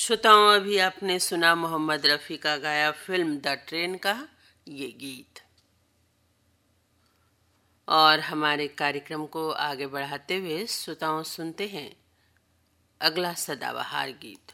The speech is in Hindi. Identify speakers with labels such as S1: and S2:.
S1: श्रोताओं, अभी आपने सुना मोहम्मद रफ़ी का गाया फिल्म द ट्रेन का ये गीत। और हमारे कार्यक्रम को आगे बढ़ाते हुए श्रोताओं सुनते हैं अगला सदाबहार गीत।